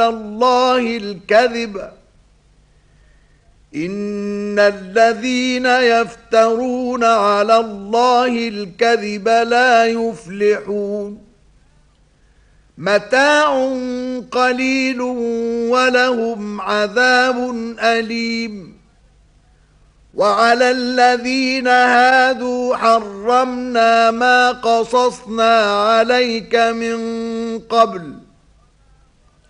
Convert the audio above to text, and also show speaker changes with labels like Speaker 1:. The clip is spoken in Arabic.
Speaker 1: الله الكذب إن الذين يفترون على الله الكذب لا يفلحون متاع قليل ولهم عذاب أليم وعلى الذين هادوا حرمنا ما قصصنا عليك من قبل